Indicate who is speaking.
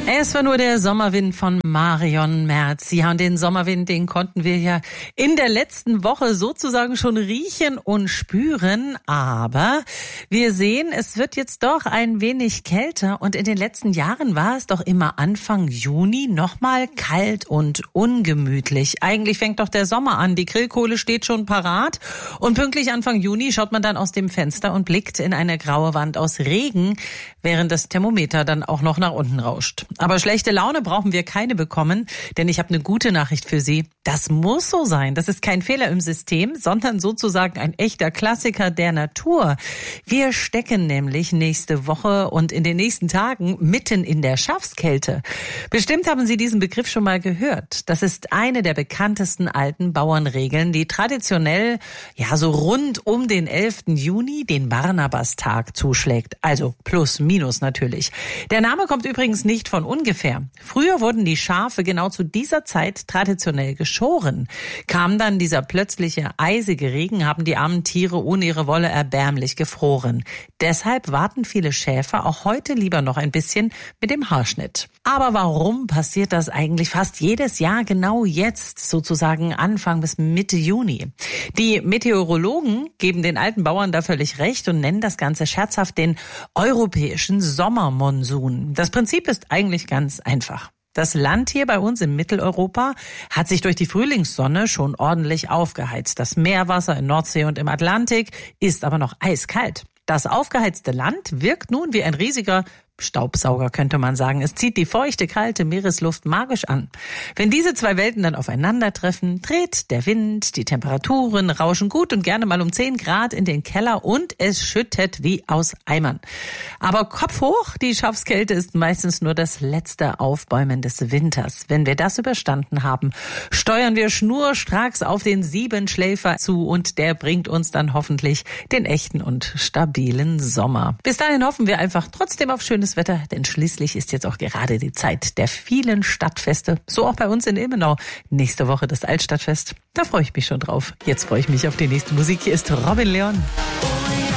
Speaker 1: Es war nur der Sommerwind von Marion Merz. Ja, und den Sommerwind, den konnten wir ja in der letzten Woche sozusagen schon riechen und spüren. Aber wir sehen, es wird jetzt doch ein wenig kälter. Und in den letzten Jahren war es doch immer Anfang Juni nochmal kalt und ungemütlich. Eigentlich fängt doch der Sommer an. Die Grillkohle steht schon parat. Und pünktlich Anfang Juni schaut man dann aus dem Fenster und blickt in eine graue Wand aus Regen, während das Thermometer dann auch noch nach unten rauscht. Aber schlechte Laune brauchen wir keine bekommen, denn ich habe eine gute Nachricht für Sie. Das muss so sein. Das ist kein Fehler im System, sondern sozusagen ein echter Klassiker der Natur. Wir stecken nämlich nächste Woche und in den nächsten Tagen mitten in der Schafskälte. Bestimmt haben Sie diesen Begriff schon mal gehört. Das ist eine der bekanntesten alten Bauernregeln, die traditionell so rund um den 11. Juni, den Barnabastag, zuschlägt. Also plus, minus natürlich. Der Name kommt übrigens nicht von ungefähr. Früher wurden die Schafe genau zu dieser Zeit traditionell geschoren. Kam dann dieser plötzliche eisige Regen, haben die armen Tiere ohne ihre Wolle erbärmlich gefroren. Deshalb warten viele Schäfer auch heute lieber noch ein bisschen mit dem Haarschnitt. Aber warum passiert das eigentlich fast jedes Jahr genau jetzt, sozusagen Anfang bis Mitte Juni? Die Meteorologen geben den alten Bauern da völlig recht und nennen das Ganze scherzhaft den europäischen Sommermonsun. Das Prinzip ist eigentlich ganz einfach. Das Land hier bei uns in Mitteleuropa hat sich durch die Frühlingssonne schon ordentlich aufgeheizt. Das Meerwasser in Nordsee und im Atlantik ist aber noch eiskalt. Das aufgeheizte Land wirkt nun wie ein riesiger Staubsauger, könnte man sagen. Es zieht die feuchte, kalte Meeresluft magisch an. Wenn diese zwei Welten dann aufeinandertreffen, dreht der Wind, die Temperaturen rauschen gut und gerne mal um 10 Grad in den Keller und es schüttet wie aus Eimern. Aber Kopf hoch, die Schafskälte ist meistens nur das letzte Aufbäumen des Winters. Wenn wir das überstanden haben, steuern wir schnurstracks auf den Siebenschläfer zu und der bringt uns dann hoffentlich den echten und stabilen Sommer. Bis dahin hoffen wir einfach trotzdem auf schönes Wetter, denn schließlich ist jetzt auch gerade die Zeit der vielen Stadtfeste, so auch bei uns in Ilmenau. Nächste Woche das Altstadtfest, da freue ich mich schon drauf. Jetzt freue ich mich auf die nächste Musik. Hier ist Robin Leon.